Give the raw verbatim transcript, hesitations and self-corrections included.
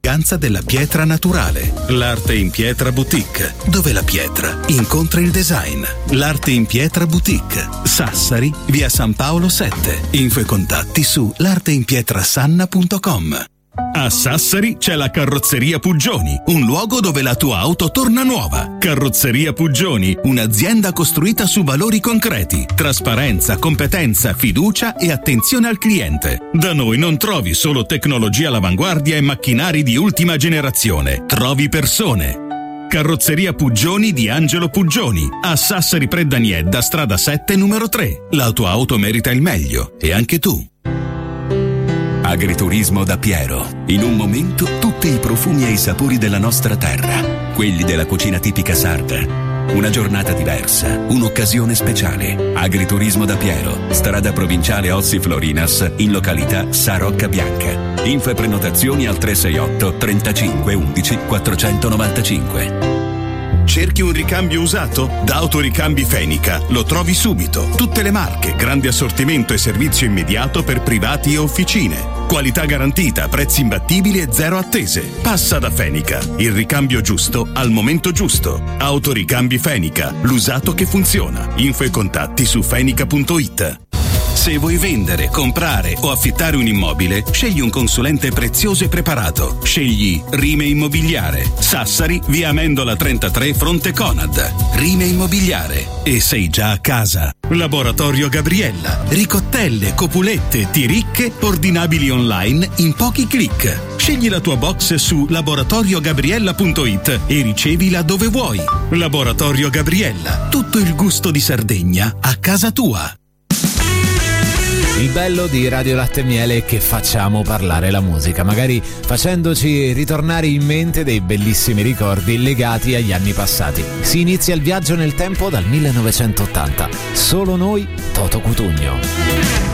l'eleganza della pietra naturale. L'arte in pietra boutique, dove la pietra incontra il design. L'arte in pietra boutique, Sassari, via San Paolo sette. Info e contatti su l'arteinpietrasanna punto com. A Sassari c'è la Carrozzeria Puggioni, un luogo dove la tua auto torna nuova. Carrozzeria Puggioni, un'azienda costruita su valori concreti, trasparenza, competenza, fiducia e attenzione al cliente. Da noi non trovi solo tecnologia all'avanguardia e macchinari di ultima generazione, trovi persone. Carrozzeria Puggioni di Angelo Puggioni, a Sassari Preddaniedda, strada sette, numero tre. La tua auto merita il meglio, e anche tu. Agriturismo da Piero. In un momento tutti i profumi e i sapori della nostra terra, quelli della cucina tipica sarda. Una giornata diversa, un'occasione speciale. Agriturismo da Piero, strada provinciale Ossi Florinas, in località Sarocca Bianca. Info e prenotazioni al tre sei otto trentacinque undici quattrocentonovantacinque. Cerchi un ricambio usato? Da Autoricambi Fenica lo trovi subito. Tutte le marche, grande assortimento e servizio immediato per privati e officine. Qualità garantita, prezzi imbattibili e zero attese. Passa da Fenica, il ricambio giusto al momento giusto. Autoricambi Fenica, l'usato che funziona. Info e contatti su fenica punto it. Se vuoi vendere, comprare o affittare un immobile, scegli un consulente prezioso e preparato. Scegli Rime Immobiliare. Sassari, via Amendola trentatré, fronte Conad. Rime Immobiliare. E sei già a casa. Laboratorio Gabriella. Ricottelle, copulette, tiricche, ordinabili online in pochi click. Scegli la tua box su laboratorio gabriella punto it e ricevila dove vuoi. Laboratorio Gabriella. Tutto il gusto di Sardegna a casa tua. Il bello di Radio Latte e Miele è che facciamo parlare la musica, magari facendoci ritornare in mente dei bellissimi ricordi legati agli anni passati. Si inizia il viaggio nel tempo dal millenovecentottanta. Solo noi, Toto Cutugno.